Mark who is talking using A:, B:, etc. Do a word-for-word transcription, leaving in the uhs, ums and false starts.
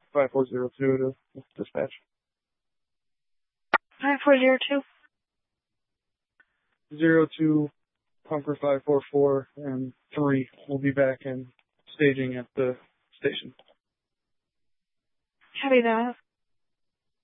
A: five four zero two to dispatch.
B: five four zero two?
A: Zero two, Punker five four four, and three will be back in staging at the station.
B: Copy that.